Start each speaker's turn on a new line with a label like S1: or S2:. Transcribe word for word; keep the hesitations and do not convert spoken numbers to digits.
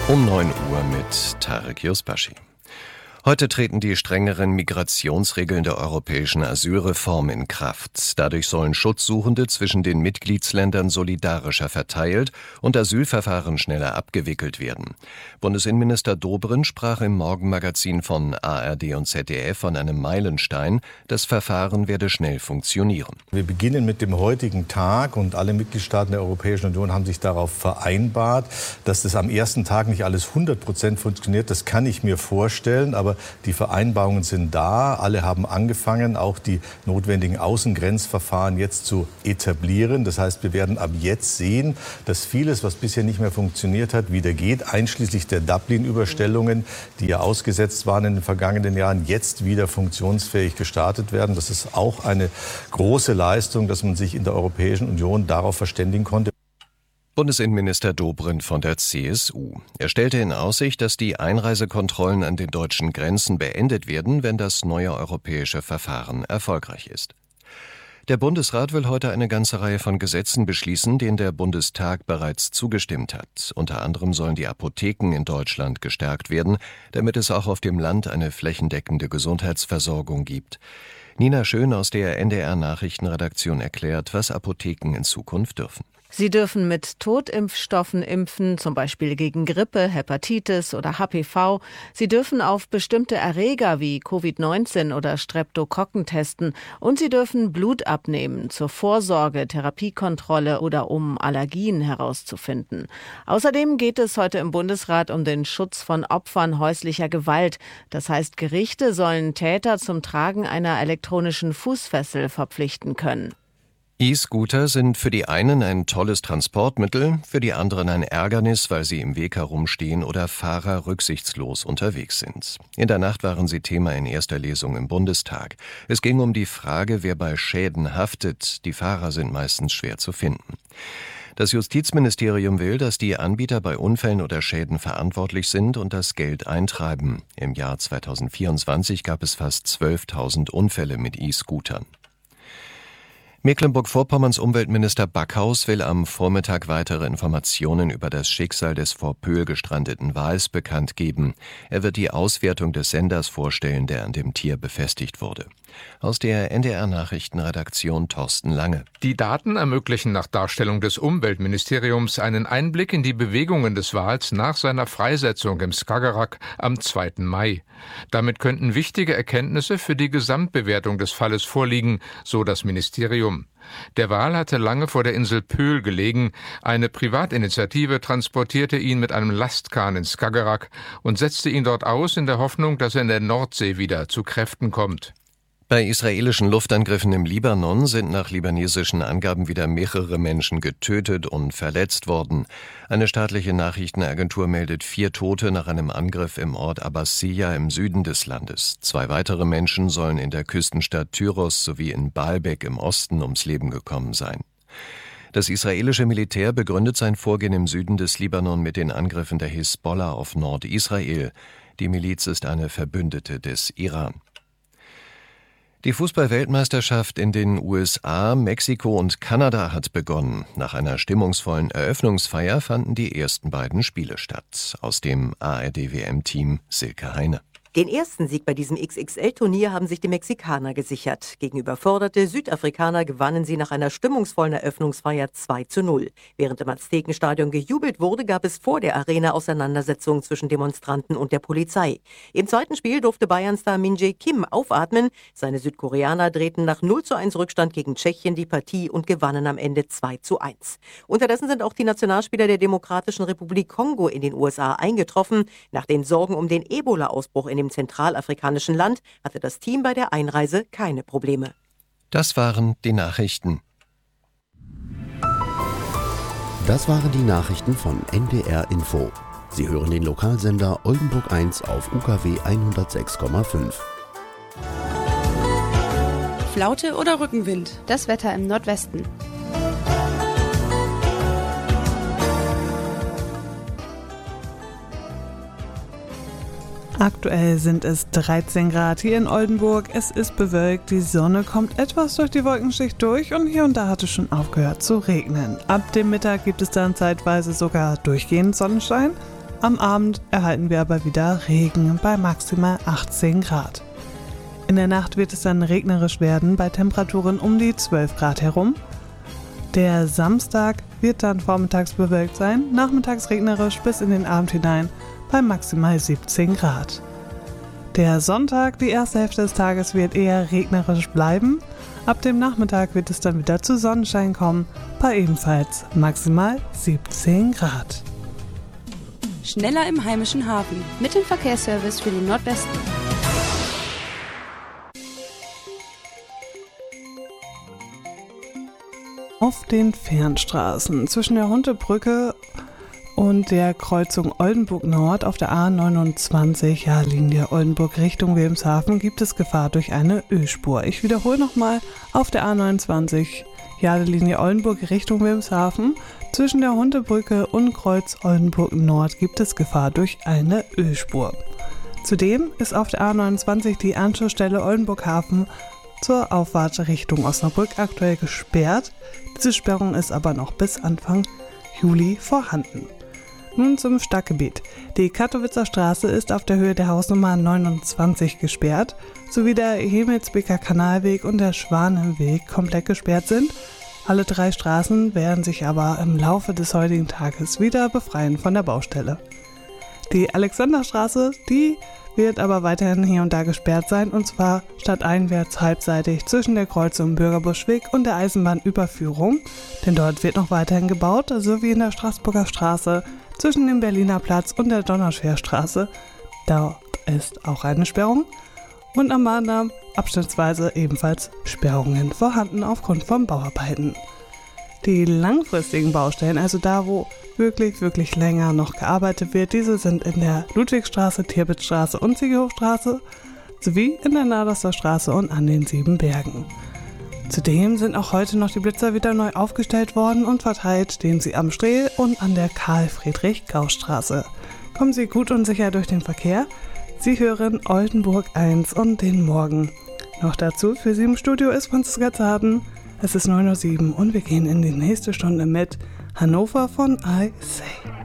S1: Um neun Uhr mit Tarek Yusbashi. Heute treten die strengeren Migrationsregeln der europäischen Asylreform in Kraft. Dadurch sollen Schutzsuchende zwischen den Mitgliedsländern solidarischer verteilt und Asylverfahren schneller abgewickelt werden. Bundesinnenminister Dobrindt sprach im Morgenmagazin von A R D und Z D F von einem Meilenstein. Das Verfahren werde schnell funktionieren.
S2: Wir beginnen mit dem heutigen Tag und alle Mitgliedstaaten der Europäischen Union haben sich darauf vereinbart, dass das am ersten Tag nicht alles hundert Prozent funktioniert. Das kann ich mir vorstellen, aber die Vereinbarungen sind da. Alle haben angefangen, auch die notwendigen Außengrenzverfahren jetzt zu etablieren. Das heißt, wir werden ab jetzt sehen, dass vieles, was bisher nicht mehr funktioniert hat, wieder geht, einschließlich der Dublin-Überstellungen, die ja ausgesetzt waren in den vergangenen Jahren, jetzt wieder funktionsfähig gestartet werden. Das ist auch eine große Leistung, dass man sich in der Europäischen Union darauf verständigen konnte.
S1: Bundesinnenminister Dobrindt von der C S U. Er stellte in Aussicht, dass die Einreisekontrollen an den deutschen Grenzen beendet werden, wenn das neue europäische Verfahren erfolgreich ist. Der Bundesrat will heute eine ganze Reihe von Gesetzen beschließen, denen der Bundestag bereits zugestimmt hat. Unter anderem sollen die Apotheken in Deutschland gestärkt werden, damit es auch auf dem Land eine flächendeckende Gesundheitsversorgung gibt. Nina Schön aus der N D R-Nachrichtenredaktion erklärt, was Apotheken in Zukunft dürfen.
S3: Sie dürfen mit Totimpfstoffen impfen, zum Beispiel gegen Grippe, Hepatitis oder H P V. Sie dürfen auf bestimmte Erreger wie Covid neunzehn oder Streptokokken testen. Und sie dürfen Blut abnehmen zur Vorsorge, Therapiekontrolle oder um Allergien herauszufinden. Außerdem geht es heute im Bundesrat um den Schutz von Opfern häuslicher Gewalt. Das heißt, Gerichte sollen Täter zum Tragen einer elektronischen Fußfessel verpflichten können.
S1: E-Scooter sind für die einen ein tolles Transportmittel, für die anderen ein Ärgernis, weil sie im Weg herumstehen oder Fahrer rücksichtslos unterwegs sind. In der Nacht waren sie Thema in erster Lesung im Bundestag. Es ging um die Frage, wer bei Schäden haftet. Die Fahrer sind meistens schwer zu finden. Das Justizministerium will, dass die Anbieter bei Unfällen oder Schäden verantwortlich sind und das Geld eintreiben. Im Jahr zweitausendvierundzwanzig gab es fast zwölftausend Unfälle mit E-Scootern. Mecklenburg-Vorpommerns Umweltminister Backhaus will am Vormittag weitere Informationen über das Schicksal des vor Pöhl gestrandeten Wals bekannt geben. Er wird die Auswertung des Senders vorstellen, der an dem Tier befestigt wurde. Aus der N D R-Nachrichtenredaktion Thorsten Lange.
S4: Die Daten ermöglichen nach Darstellung des Umweltministeriums einen Einblick in die Bewegungen des Wals nach seiner Freisetzung im Skagerrak am zweiten Mai. Damit könnten wichtige Erkenntnisse für die Gesamtbewertung des Falles vorliegen, so das Ministerium. Der Wal hatte lange vor der Insel Pöhl gelegen. Eine Privatinitiative transportierte ihn mit einem Lastkahn ins Skagerrak und setzte ihn dort aus in der Hoffnung, dass er in der Nordsee wieder zu Kräften kommt.
S1: Bei israelischen Luftangriffen im Libanon sind nach libanesischen Angaben wieder mehrere Menschen getötet und verletzt worden. Eine staatliche Nachrichtenagentur meldet vier Tote nach einem Angriff im Ort Abbasiyya im Süden des Landes. Zwei weitere Menschen sollen in der Küstenstadt Tyros sowie in Baalbek im Osten ums Leben gekommen sein. Das israelische Militär begründet sein Vorgehen im Süden des Libanon mit den Angriffen der Hisbollah auf Nordisrael. Die Miliz ist eine Verbündete des Iran. Die Fußball-Weltmeisterschaft in den U S A, Mexiko und Kanada hat begonnen. Nach einer stimmungsvollen Eröffnungsfeier fanden die ersten beiden Spiele statt. Aus dem A R D W M-Team Silke Heine.
S5: Den ersten Sieg bei diesem X X L-Turnier haben sich die Mexikaner gesichert. Gegen überforderte Südafrikaner gewannen sie nach einer stimmungsvollen Eröffnungsfeier zwei zu null. Während im Aztekenstadion gejubelt wurde, gab es vor der Arena Auseinandersetzungen zwischen Demonstranten und der Polizei. Im zweiten Spiel durfte Bayern-Star Min-Jae Kim aufatmen. Seine Südkoreaner drehten nach null zu eins Rückstand gegen Tschechien die Partie und gewannen am Ende zwei zu eins. Unterdessen sind auch die Nationalspieler der Demokratischen Republik Kongo in den U S A eingetroffen. Nach den Sorgen um den Ebola-Ausbruch in dem zentralafrikanischen Land hatte das Team bei der Einreise keine Probleme.
S1: Das waren die Nachrichten.
S6: Das waren die Nachrichten von N D R Info. Sie hören den Lokalsender Oldenburg eins auf U K W hundertsechs Komma fünf.
S7: Flaute oder Rückenwind? Das Wetter im Nordwesten.
S8: Aktuell sind es dreizehn Grad hier in Oldenburg. Es ist bewölkt, die Sonne kommt etwas durch die Wolkenschicht durch und hier und da hat es schon aufgehört zu regnen. Ab dem Mittag gibt es dann zeitweise sogar durchgehend Sonnenschein. Am Abend erhalten wir aber wieder Regen bei maximal achtzehn Grad. In der Nacht wird es dann regnerisch werden bei Temperaturen um die zwölf Grad herum. Der Samstag wird dann vormittags bewölkt sein, nachmittags regnerisch bis in den Abend hinein bei maximal siebzehn Grad. Der Sonntag, die erste Hälfte des Tages, wird eher regnerisch bleiben. Ab dem Nachmittag wird es dann wieder zu Sonnenschein kommen, bei ebenfalls maximal siebzehn Grad.
S7: Schneller im heimischen Hafen mit dem Verkehrsservice für den Nordwesten.
S8: Auf den Fernstraßen zwischen der Huntebrücke und der Kreuzung Oldenburg Nord auf der A neunundzwanzig, ja, Linie Oldenburg Richtung Wilhelmshaven, gibt es Gefahr durch eine Ölspur. Ich wiederhole nochmal, auf der A neunundzwanzig, ja, Linie Oldenburg Richtung Wilhelmshaven, zwischen der Huntebrücke und Kreuz Oldenburg Nord gibt es Gefahr durch eine Ölspur. Zudem ist auf der A neunundzwanzig die Anschlussstelle Oldenburg Hafen zur Auffahrt Richtung Osnabrück aktuell gesperrt. Diese Sperrung ist aber noch bis Anfang Juli vorhanden. Nun zum Stadtgebiet. Die Kattowitzer Straße ist auf der Höhe der Hausnummer neunundzwanzig gesperrt, sowie der Hemelsbeker Kanalweg und der Schwanenweg komplett gesperrt sind. Alle drei Straßen werden sich aber im Laufe des heutigen Tages wieder befreien von der Baustelle. Die Alexanderstraße, die wird aber weiterhin hier und da gesperrt sein, und zwar stadteinwärts halbseitig zwischen der Kreuzung Bürgerbuschweg und der Eisenbahnüberführung, denn dort wird noch weiterhin gebaut, sowie in der Straßburger Straße zwischen dem Berliner Platz und der Donauschwerstraße. Dort ist auch eine Sperrung. Und am Bahndamm abschnittsweise ebenfalls Sperrungen vorhanden aufgrund von Bauarbeiten. Die langfristigen Baustellen, also da, wo wirklich, wirklich länger noch gearbeitet wird, diese sind in der Ludwigstraße, Tirpitzstraße und Ziegelhofstraße sowie in der Naderster Straße und an den Siebenbergen. Zudem sind auch heute noch die Blitzer wieder neu aufgestellt worden und verteilt stehen sie am Strehl und an der Karl-Friedrich-Gauß-Straße. Kommen Sie gut und sicher durch den Verkehr. Sie hören Oldenburg eins und den Morgen. Noch dazu für Sie im Studio ist Franziska Zaden. Es ist neun Uhr sieben und wir gehen in die nächste Stunde mit Hannover von I Say.